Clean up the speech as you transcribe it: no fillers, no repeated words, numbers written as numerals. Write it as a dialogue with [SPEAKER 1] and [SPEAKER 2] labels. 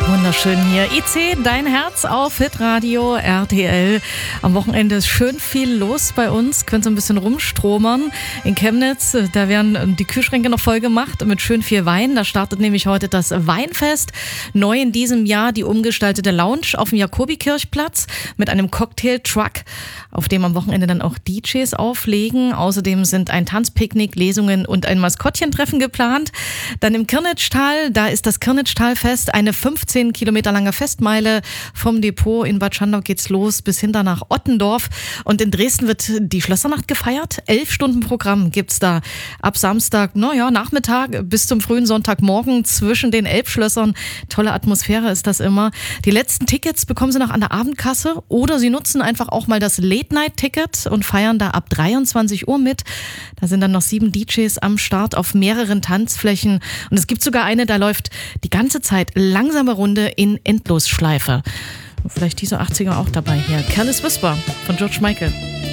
[SPEAKER 1] Wunderschön hier. IC, dein Herz auf Hitradio RTL. Am Wochenende ist schön viel los bei uns. Könnt so ein bisschen rumstromern. In Chemnitz, da werden die Kühlschränke noch voll gemacht mit schön viel Wein. Da startet nämlich heute das Weinfest. Neu in diesem Jahr die umgestaltete Lounge auf dem Jakobikirchplatz mit einem Cocktail-Truck, auf dem am Wochenende dann auch DJs auflegen. Außerdem sind ein Tanzpicknick, Lesungen und ein Maskottchentreffen geplant. Dann im Kirnitschtal, da ist das Kirnitschtalfest, eine 15 Kilometer lange Festmeile. Vom Depot in Bad Schandau geht's los bis hinter nach Ottendorf. Und in Dresden wird die Schlössernacht gefeiert. 11 Stunden Programm gibt's da ab Samstag, Nachmittag bis zum frühen Sonntagmorgen zwischen den Elbschlössern. Tolle Atmosphäre ist das immer. Die letzten Tickets bekommen Sie noch an der Abendkasse oder Sie nutzen einfach auch mal das Late-Night-Ticket und feiern da ab 23 Uhr mit. Da sind dann noch 7 DJs am Start auf mehreren Tanzflächen. Und es gibt sogar eine, da läuft die ganze Zeit langsame Runde in Endlosschleife. Vielleicht diese 80er auch dabei hier. Careless Whisper von George Michael.